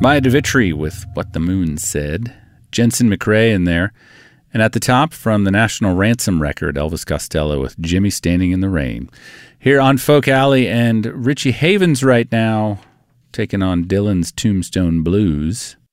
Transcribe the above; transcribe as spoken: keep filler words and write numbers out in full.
Maya DeVitri with What the Moon Said. Jensen McRae in there. And at the top, from the National Ransom record, Elvis Costello with Jimmy Standing in the Rain. Here on Folk Alley, and Richie Havens right now taking on Dylan's Tombstone Blues.